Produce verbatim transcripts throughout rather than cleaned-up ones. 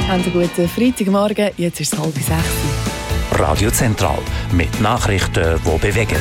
Einen guten Freitagmorgen, jetzt ist es halb sechs. Radio Zentral mit Nachrichten, die bewegen.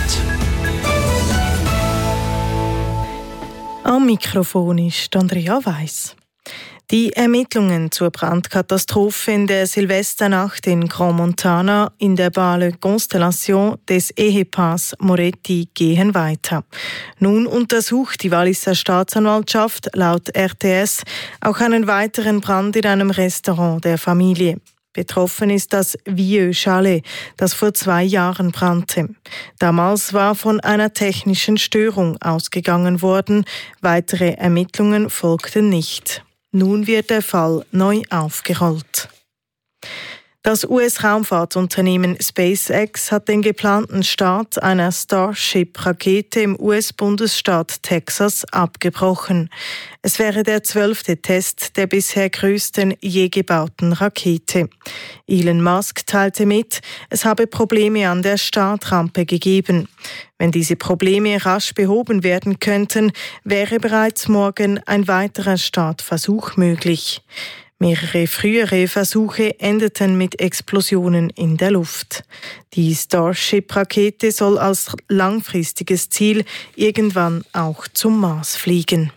Am Mikrofon ist Andrea Weiss. Die Ermittlungen zur Brandkatastrophe in der Silvesternacht in Grand Montana in der Bale Constellation des Ehepaars Moretti gehen weiter. Nun untersucht die Walliser Staatsanwaltschaft laut R T S auch einen weiteren Brand in einem Restaurant der Familie. Betroffen ist das Vieux Chalet, das vor zwei Jahren brannte. Damals war von einer technischen Störung ausgegangen worden. Weitere Ermittlungen folgten nicht. Nun wird der Fall neu aufgerollt. Das U S-Raumfahrtunternehmen SpaceX hat den geplanten Start einer Starship-Rakete im U S-Bundesstaat Texas abgebrochen. Es wäre der zwölfte Test der bisher größten je gebauten Rakete. Elon Musk teilte mit, es habe Probleme an der Startrampe gegeben. Wenn diese Probleme rasch behoben werden könnten, wäre bereits morgen ein weiterer Startversuch möglich. Mehrere frühere Versuche endeten mit Explosionen in der Luft. Die Starship-Rakete soll als langfristiges Ziel irgendwann auch zum Mars fliegen.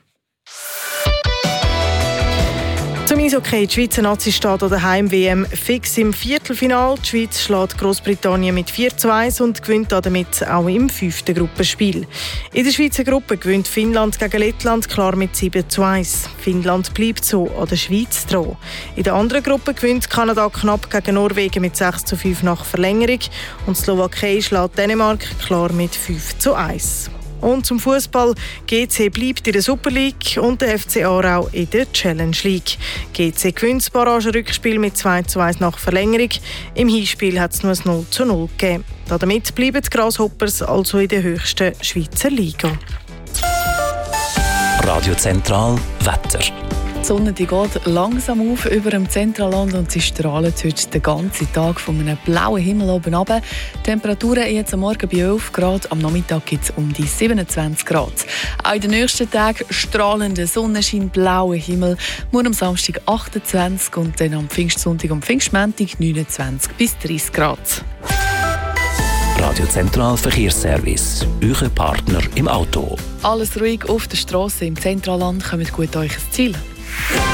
Zum Eishockey, die Schweizer Nazi steht an der Heim-W M fix im Viertelfinal. Die Schweiz schlägt Großbritannien mit vier zu eins und gewinnt damit auch im fünften Gruppenspiel. In der Schweizer Gruppe gewinnt Finnland gegen Lettland klar mit sieben zu eins. Finnland bleibt so an der Schweiz dran. In der anderen Gruppe gewinnt Kanada knapp gegen Norwegen mit sechs zu fünf nach Verlängerung und die Slowakei schlägt Dänemark klar mit fünf zu eins. Und zum Fußball. G C bleibt in der Super League und der F C Aarau in der Challenge League. G C gewinnt das Barrage-Rückspiel mit zwei zu eins nach Verlängerung. Im Hinspiel hat es nur ein null zu null gegeben. Damit bleiben die Grasshoppers also in der höchsten Schweizer Liga. Radio Zentral Wetter. Die Sonne die geht langsam auf über dem Zentralland und sie strahlt heute den ganzen Tag von einem blauen Himmel oben runter. Temperaturen jetzt am Morgen bei elf Grad, am Nachmittag gibt es um die siebenundzwanzig Grad. Auch in den nächsten Tagen strahlender Sonnenschein, blauer Himmel. Morgen am Samstag achtundzwanzig und dann am Pfingstsonntag und Pfingstmontag neunundzwanzig bis dreißig Grad. Radio Zentral Verkehrsservice, euer Partner im Auto. Alles ruhig auf der Straße im Zentralland, kommt gut euch ins Ziel.